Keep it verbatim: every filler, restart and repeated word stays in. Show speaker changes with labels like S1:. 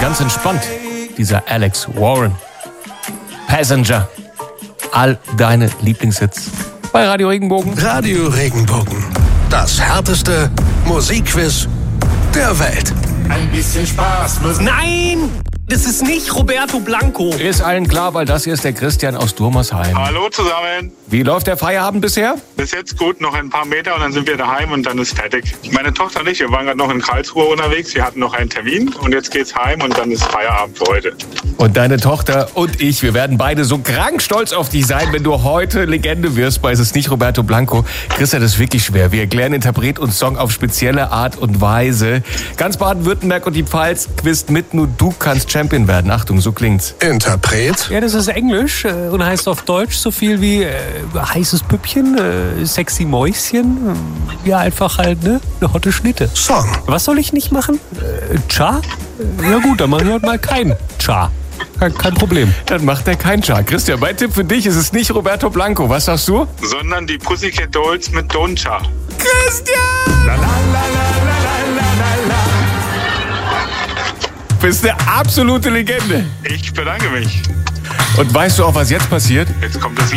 S1: ganz entspannt. Dieser Alex Warren. Passenger. All deine Lieblingshits bei Radio Regenbogen.
S2: Radio Regenbogen. Das härteste Musikquiz der Welt.
S3: Ein bisschen Spaß muss...
S4: Nein! Das ist nicht Roberto Blanco.
S1: Ist allen klar, weil das hier ist der Christian aus Durmersheim.
S5: Hallo zusammen.
S1: Wie läuft der Feierabend bisher?
S5: Bis jetzt gut, noch ein paar Meter und dann sind wir daheim und dann ist fertig. Meine Tochter und ich, wir waren gerade noch in Karlsruhe unterwegs. Wir hatten noch einen Termin und jetzt geht's heim und dann ist Feierabend für heute.
S1: Und deine Tochter und ich, wir werden beide so krank stolz auf dich sein, wenn du heute Legende wirst, weil es ist nicht Roberto Blanco. Christian, das ist wirklich schwer. Wir erklären Interpret und Song auf spezielle Art und Weise. Ganz Baden-Württemberg und die Pfalz quizt mit, nur du kannst Champion werden. Achtung, so klingt's.
S2: Interpret?
S4: Ja, das ist Englisch äh, und heißt auf Deutsch so viel wie äh, heißes Püppchen, äh, sexy Mäuschen. Äh, ja, einfach halt, ne? Eine hotte Schnitte.
S2: Song.
S4: Was soll ich nicht machen? Äh, Cha? Äh, ja gut, dann machen wir halt mal kein Cha. Kein, kein Problem.
S1: Dann macht er keinen Char. Christian, mein Tipp für dich ist es nicht Roberto Blanco. Was sagst du?
S5: Sondern die Pussycat Dolls mit Don't Cha.
S1: Christian! La, la, la, la, la, la, la. Bist eine absolute Legende.
S5: Ich bedanke mich.
S1: Und weißt du auch, was jetzt passiert?
S5: Jetzt kommt das